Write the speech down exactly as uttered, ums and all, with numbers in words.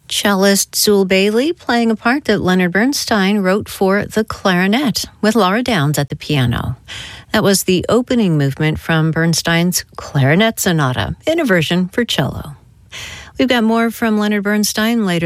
Cellist Zool Bailey playing a part that Leonard Bernstein wrote for the clarinet, with Laura Downs at the piano. That was the opening movement from Bernstein's Clarinet Sonata, in a version for cello. We've got more from Leonard Bernstein later